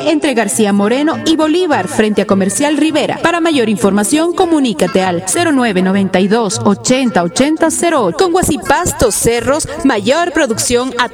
calle entre García Moreno y Bolívar, frente a Comercial Rivera. Para mayor información, comunícate al 0992 80 80 08. Con Guasipastos Cerros, mayor producción a